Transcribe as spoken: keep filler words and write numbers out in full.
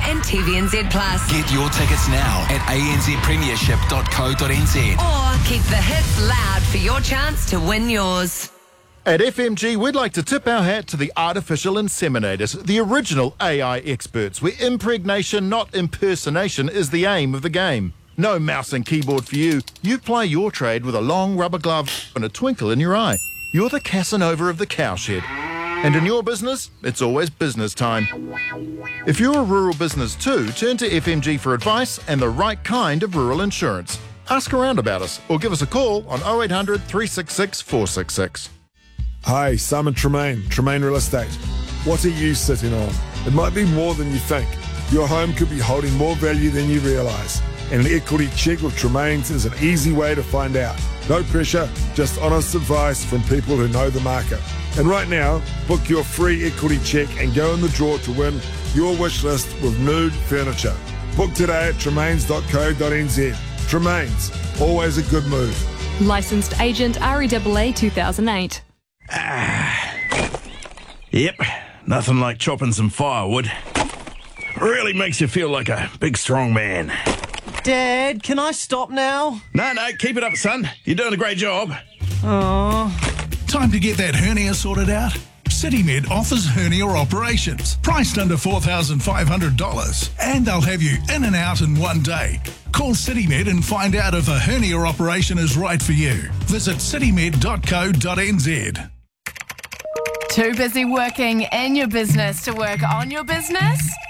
and T V N Z Plus. Get your tickets now at a n z premiership dot co dot n z. Or keep the hits loud for your chance to win yours. At F M G, we'd like to tip our hat to the artificial inseminators, the original A I experts, where impregnation, not impersonation, is the aim of the game. No mouse and keyboard for you. You ply your trade with a long rubber glove and a twinkle in your eye. You're the Casanova of the cowshed. And in your business, it's always business time. If you're a rural business too, turn to F M G for advice and the right kind of rural insurance. Ask around about us or give us a call on oh eight hundred, three six six, four six six. Hi, Simon Tremaine, Tremaine Real Estate. What are you sitting on? It might be more than you think. Your home could be holding more value than you realise. And an equity check with Tremaine's is an easy way to find out. No pressure, just honest advice from people who know the market. And right now, book your free equity check and go in the draw to win your wish list with Nude Furniture. Book today at tremaines dot co dot n z. Tremaine's, always a good move. Licensed agent R E A A two thousand eight. Ah. Yep, nothing like chopping some firewood. Really makes you feel like a big strong man. Dad, can I stop now? No, no, keep it up, son. You're doing a great job. Oh. Time to get that hernia sorted out? CityMed offers hernia operations, priced under four thousand five hundred dollars, and they'll have you in and out in one day. Call CityMed and find out if a hernia operation is right for you. Visit citymed dot co dot n z. Too busy working in your business to work on your business?